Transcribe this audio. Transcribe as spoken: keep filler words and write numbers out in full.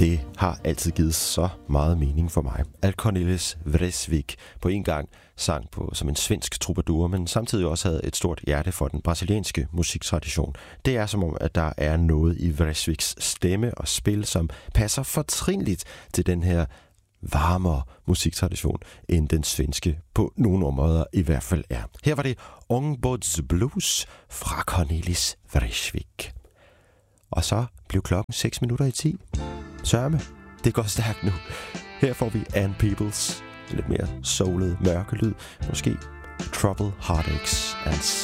Det har altid givet så meget mening for mig, at Cornelis Vreeswijk på en gang sang på som en svensk troubadour, men samtidig også havde et stort hjerte for den brasilianske musiktradition. Det er som om, at der er noget i Vreeswijks stemme og spil, som passer fortrinligt til den her varmere musiktradition, end den svenske på nogle områder i hvert fald er. Her var det Ångbåds Blues fra Cornelis Vreeswijk. Og så blev klokken seks minutter i ti. Sørme, det går stærkt nu. Her får vi Ann Peebles, lidt mere soulet, mørke lyd. Måske Trouble, Heartaches and